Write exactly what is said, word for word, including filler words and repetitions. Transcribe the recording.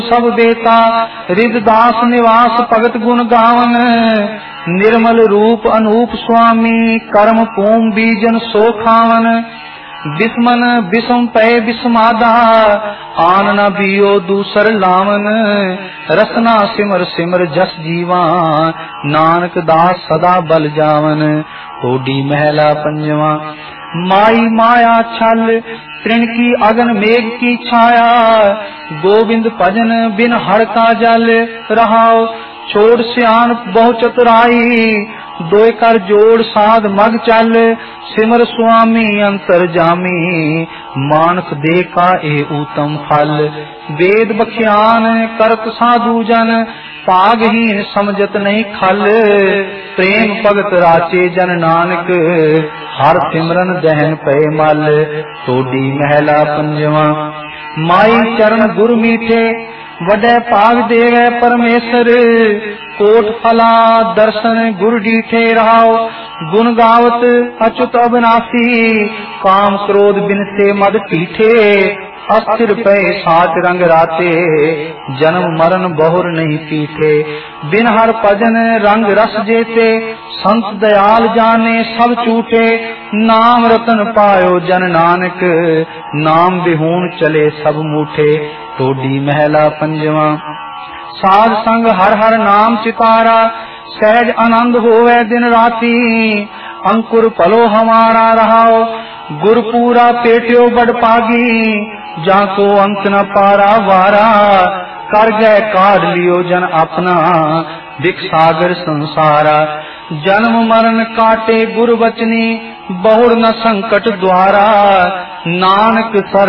सब बेता रिददास निवास भगत गुण गावन। निर्मल रूप अनूप स्वामी कर्म पूम बीजन सो खावन। बिस्मन बिसम पै बिस्मादा आन न बियो दूसर लावन। रसना सिमर सिमर जस जीवा नानक दास सदा बल जावन। होडी महला पंजवा। माई माया छल तृण की अगन मेघ की छाया। गोविंद भजन बिन हर का जल रहाओ। छोड़ सियान बहु चतुराई दोय कर जोड़ साध मग चल। सिमर स्वामी अंतर जामी मानक दे का ए उत्तम फल। वेद बख्यान करत साधु जन पागहीन समझत नहीं खल। प्रेम भगत राचे जन नानक हर सिमरन दहन पे मल। टोडी महला पंजवा। माई चरण गुर मीठे वडे भाग देवे परमेसर। कोट फला दर्शन गुर डीठे रहाओ। गुण गावत अच्युत अविनाशी काम क्रोध बिन से मद पीठे। अस्थिर पे साच रंग राते जन्म मरण बहुर नहीं पीठे। बिन हर भजन रंग रस जेते संत दयाल जाने सब चूठे। नाम रतन पायो जन नानक नाम बिहून चले सब मूठे। टोडी महला पंजवा। साध संग हर हर नाम चितारा सहज आनंद होवे दिन राती। अंकुर पलो हमारा रहाओ गुरपूरा पेट्यो बड़ पागी। जाको अंत न पारा वारा कर गए काढ़ लियो जन अपना दिख सागर संसारा। जन्म मरण काटे गुर बचनी बहुर न संकट द्वारा। नानक सर